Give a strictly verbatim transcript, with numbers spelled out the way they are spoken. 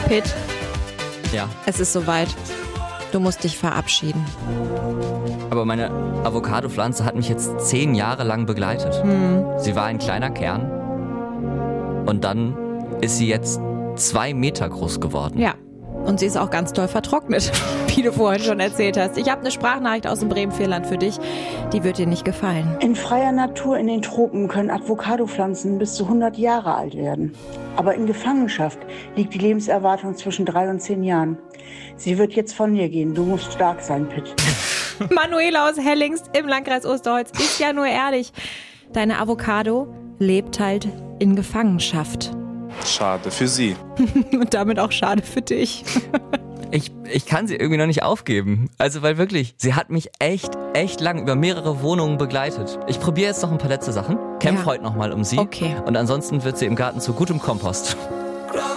Pitt, Ja, es ist soweit. Du musst dich verabschieden. aber meine Avocado-Pflanze hat mich jetzt zehn Jahre lang begleitet. Hm. Sie war ein kleiner Kern und dann ist sie jetzt zwei Meter groß geworden. Ja, und sie ist auch ganz doll vertrocknet, wie du vorhin schon erzählt hast. Ich habe eine Sprachnachricht aus dem Bremen-Vierland für dich. Die wird dir nicht gefallen. In freier Natur in den Tropen können Avocado-Pflanzen bis zu hundert Jahre alt werden. Aber in Gefangenschaft liegt die Lebenserwartung zwischen drei und zehn Jahren. Sie wird jetzt von dir gehen. Du musst stark sein, Pitt. Manuela aus Hellings im Landkreis Osterholz ist ja nur ehrlich. Deine Avocado lebt halt in Gefangenschaft. Schade für sie. Und damit auch schade für dich. Ich, ich kann sie irgendwie noch nicht aufgeben. Also weil wirklich, sie hat mich echt, echt lang über mehrere Wohnungen begleitet. Ich probiere jetzt noch ein paar letzte Sachen, kämpfe Ja. heute noch mal um sie. Okay. Und ansonsten wird sie im Garten zu gutem Kompost.